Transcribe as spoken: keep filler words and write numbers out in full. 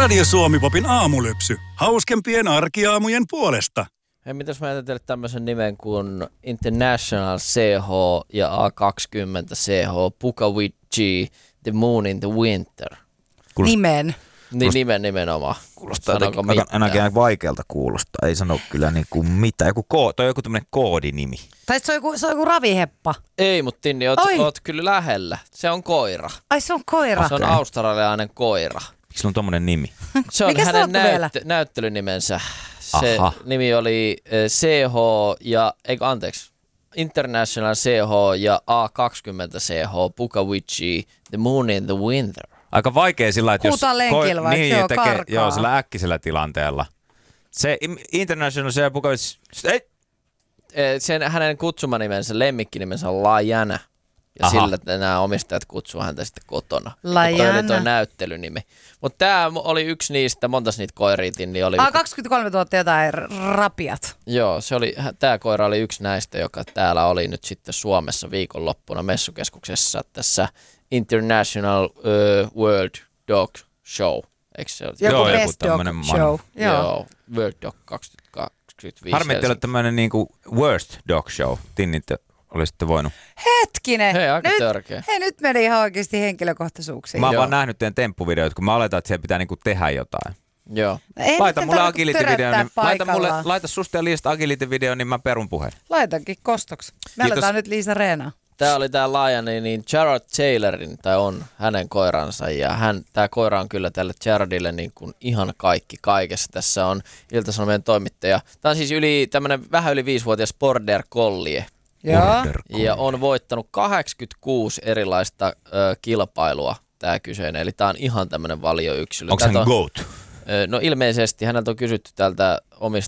Radio Suomi-popin aamulypsy. Hauskempien arkiaamujen puolesta. Hei, mitäs mä ajattelin tämmöisen nimen kuin International C H ja A kaksikymmentä C H, Pukawichi, The Moon in the Winter. Kuulost... Nimen. Niin, nimen nimenomaan. Kuulostaa jotenkin, ainakin vaikealta kuulostaa. Ei sano kyllä niin kuin mitään. Joku ko- toi on joku tämmöinen koodinimi. Tai se on joku, se on joku raviheppa. Ei, mutta Tinni, oot, oot kyllä lähellä. Se on koira. Ai se on koira. Se on okay. Australialainen koira. Miksi on tommonen nimi? Se on hänen näyt- näyttelynimensä. Se Aha. nimi oli C H ja, eikö anteeksi, International C H ja A kaksikymmentä C H, Pukawichi, The Moon in the Winter. Aika vaikea sillä, että Huutaa jos... lenkillä, ko- niin, joo, tekee, karkaa. joo, sillä äkkisellä tilanteella. Se International C H Pukawichi... Ei! Sen, hänen kutsumanimensä, lemmikkinimensä on Lajana. Ja Aha. sillä nämä omistajat kutsuu häntä sitten kotona. Toi oli toi näyttelynimi. Mutta tämä oli yksi niistä, montas niitä koiriitin. Niin oli... A kaksikymmentäkolmetuhatta jotain rapiat. Joo, se oli, tämä koira oli yksi näistä, joka täällä oli nyt sitten Suomessa viikonloppuna messukeskuksessa tässä International uh, World Dog Show. Eikö se ole? Joku Joo, Best joku Dog Show. Joo. Joo, World Dog kaksituhattakaksikymmentäviisi. Harmitti olla tämmöinen niinku Worst Dog Show. Tinnit olisitte voinut. Hetkinen. Hei, aika nyt, törkeä. Hei, nyt meni ihan oikeasti henkilökohtaisuuksiin. Mä oon Joo. vaan nähnyt teidän temppuvideot, kun mä oletan, että siellä pitää niinku tehdä jotain. Joo. Ei laita mulle tarvitse agility-video, niin laita, mulle, paikallaan. laita susta ja Liisasta agility-video, niin mä perun puheen. Laitankin kostoksi. Me Kiitos. aletaan nyt Liisa Reenaa. Tämä oli tämä Lion, niin Jared Taylorin, tai on hänen koiransa, ja hän, tämä koira on kyllä tälle Jaredille niin kuin ihan kaikki kaikessa. Tässä on Ilta-Sanomien toimittaja. Tämä on siis yli, tämmöinen vähän yli viisivuotias Border Collie. Joo. Ja on voittanut kahdeksankymmentäkuusi erilaista ö, kilpailua, tämä kyseinen. Eli tämä on ihan tämmöinen valioyksilö. Onko hän on, goat? ö, no ilmeisesti häneltä on kysytty tältä